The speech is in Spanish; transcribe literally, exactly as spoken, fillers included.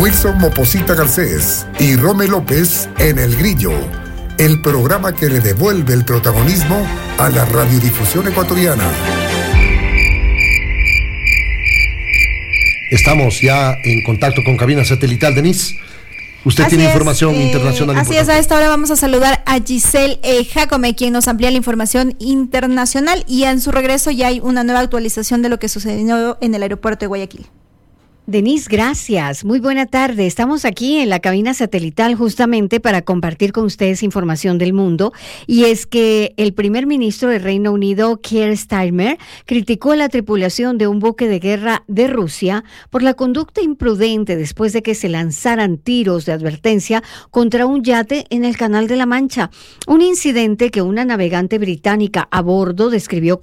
Wilson Moposita Garcés y Rome López en El Grillo, el programa que le devuelve el protagonismo a la radiodifusión ecuatoriana. Estamos ya en contacto con cabina satelital. Denise, usted Así tiene es, información eh, internacional Así importante. es, a esta hora vamos a saludar a Giselle eh, Jacome, quien nos amplía la información internacional, y en su regreso ya hay una nueva actualización de lo que sucedió en el aeropuerto de Guayaquil. Denise, gracias. Muy buena tarde. Estamos aquí en la cabina satelital justamente para compartir con ustedes información del mundo. Y es que el primer ministro del Reino Unido, Keir Starmer, criticó a la tripulación de un buque de guerra de Rusia por la conducta imprudente después de que se lanzaran tiros de advertencia contra un yate en el Canal de la Mancha. Un incidente que una navegante británica a bordo describió